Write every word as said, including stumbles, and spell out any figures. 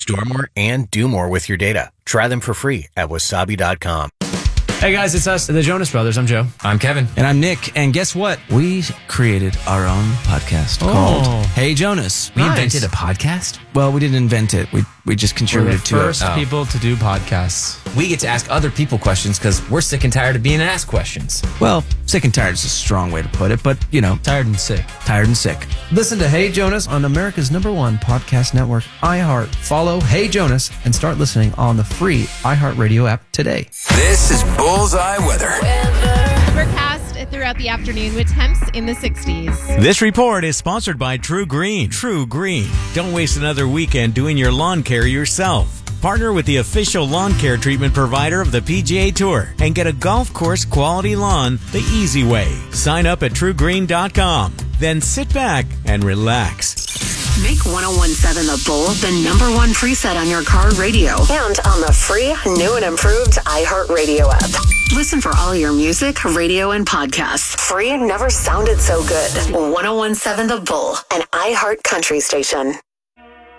Store more and do more with your data. Try them for free at wasabi dot com. Hey guys, it's us, the Jonas Brothers. I'm Joe. I'm Kevin. And I'm Nick. And guess what? We created our own podcast Oh. called Hey Jonas. We Nice. invented a podcast? Well, we didn't invent it. We we just We're the contributed to first it. Oh. people to do podcasts. We get to ask other people questions because we're sick and tired of being asked questions. Well, sick and tired is a strong way to put it, but, you know, Tired and sick. tired and sick. Listen to Hey Jonas on America's number one podcast network, iHeart. Follow Hey Jonas and start listening on the free iHeartRadio app today. This is Bullseye Weather. Overcast throughout the afternoon with temps in the sixties. This report is sponsored by True Green. True Green. Don't waste another weekend doing your lawn care yourself. Partner with the official lawn care treatment provider of the P G A Tour and get a golf course quality lawn the easy way. Sign up at true green dot com. Then sit back and relax. Make one oh one seven The Bull the number one preset on your car radio and on the free, new and improved iHeartRadio app. Listen for all your music, radio, and podcasts. Free never sounded so good. one oh one seven The Bull, an iHeart country station.